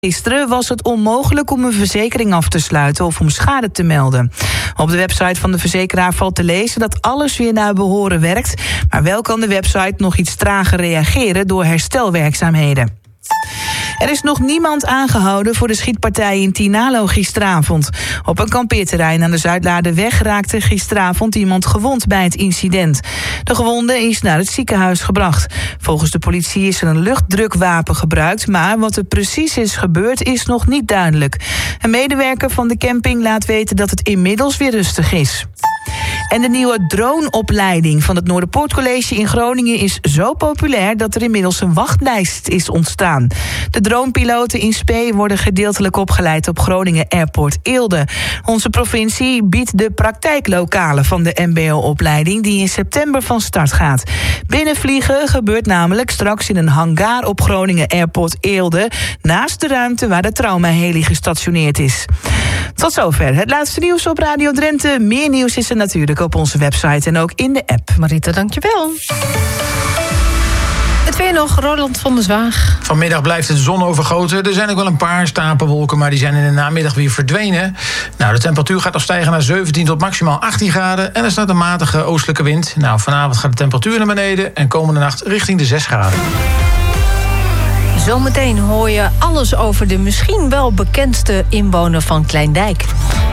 Gisteren was het onmogelijk om een verzekering af te sluiten of om schade te melden. Op de website van de verzekeraar valt te lezen dat alles weer naar behoren werkt, maar wel kan de website nog iets trager reageren door herstelwerkzaamheden. Er is nog niemand aangehouden voor de schietpartij in Tinalo gisteravond. Op een kampeerterrein aan de Zuidlaarderweg raakte gisteravond iemand gewond bij het incident. De gewonde is naar het ziekenhuis gebracht. Volgens de politie is er een luchtdrukwapen gebruikt, maar wat er precies is gebeurd is nog niet duidelijk. Een medewerker van de camping laat weten dat het inmiddels weer rustig is. En de nieuwe droneopleiding van het Noorderpoort in Groningen is zo populair dat er inmiddels een wachtlijst is ontstaan. De dronepiloten in Spee worden gedeeltelijk opgeleid op Groningen Airport Eelde. Onze provincie biedt de praktijklokalen van de mbo-opleiding die in september van start gaat. Binnenvliegen gebeurt namelijk straks in een hangar op Groningen Airport Eelde, naast de ruimte waar de traumaheli gestationeerd is. Tot zover het laatste nieuws op Radio Drenthe. Meer nieuws is er natuurlijk op onze website en ook in de app. Marita, dankjewel. Het weer nog, Roland van der Zwaag. Vanmiddag blijft het zonovergoten. Er zijn ook wel een paar stapelwolken, maar die zijn in de namiddag weer verdwenen. Nou, de temperatuur gaat nog stijgen naar 17 tot maximaal 18 graden. En er staat een matige oostelijke wind. Nou, vanavond gaat de temperatuur naar beneden en komende nacht richting de 6 graden. Zometeen hoor je alles over de misschien wel bekendste inwoner van Kleindijk.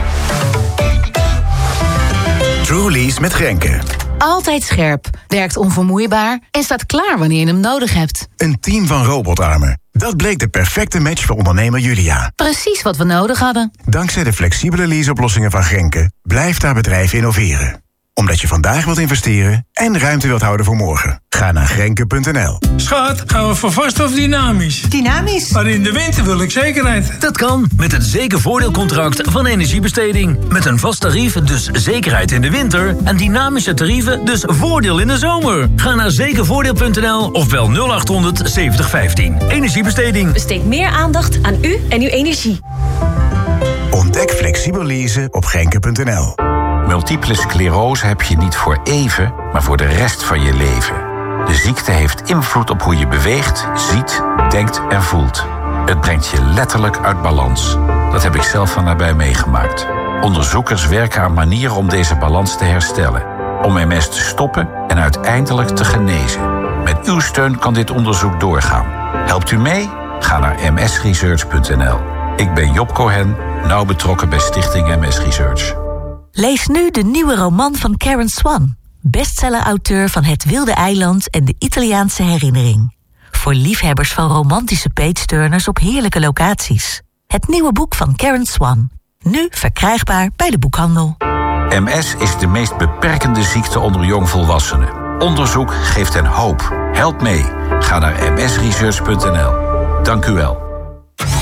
Truly's met Grenke. Altijd scherp, werkt onvermoeibaar en staat klaar wanneer je hem nodig hebt. Een team van robotarmen. Dat bleek de perfecte match voor ondernemer Julia. Precies wat we nodig hadden. Dankzij de flexibele leaseoplossingen van Grenke blijft haar bedrijf innoveren. Omdat je vandaag wilt investeren en ruimte wilt houden voor morgen. Ga naar Grenke.nl. Schat, gaan we voor vast of dynamisch? Dynamisch? Maar in de winter wil ik zekerheid. Dat kan, met het zekervoordeelcontract van Energiebesteding. Met een vast tarief, dus zekerheid in de winter. En dynamische tarieven, dus voordeel in de zomer. Ga naar zekervoordeel.nl of bel 0800 7015. Energiebesteding. Besteed meer aandacht aan u en uw energie. Ontdek flexibel leasen op Grenke.nl. Multiple sclerose heb je niet voor even, maar voor de rest van je leven. De ziekte heeft invloed op hoe je beweegt, ziet, denkt en voelt. Het brengt je letterlijk uit balans. Dat heb ik zelf van nabij meegemaakt. Onderzoekers werken aan manieren om deze balans te herstellen. Om MS te stoppen en uiteindelijk te genezen. Met uw steun kan dit onderzoek doorgaan. Helpt u mee? Ga naar msresearch.nl. Ik ben Job Cohen, nauw betrokken bij Stichting MS Research. Lees nu de nieuwe roman van Karen Swan, bestseller-auteur van Het Wilde Eiland en de Italiaanse Herinnering. Voor liefhebbers van romantische page-turners op heerlijke locaties. Het nieuwe boek van Karen Swan, nu verkrijgbaar bij de boekhandel. MS is de meest beperkende ziekte onder jongvolwassenen. Onderzoek geeft hen hoop. Help mee. Ga naar msresearch.nl. Dank u wel.